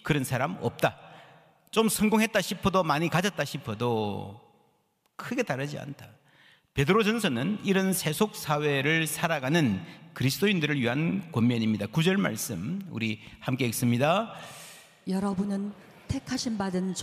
그런 사람 없다. 좀 성공했다 싶어도, 많이 가졌다 싶어도 크게 다르지 않다. 베드로전서는 이런 세속 사회를 살아가는 그리스도인들을 위한 권면입니다. 9절 말씀 우리 함께 읽습니다. 여러분은 택하심 받은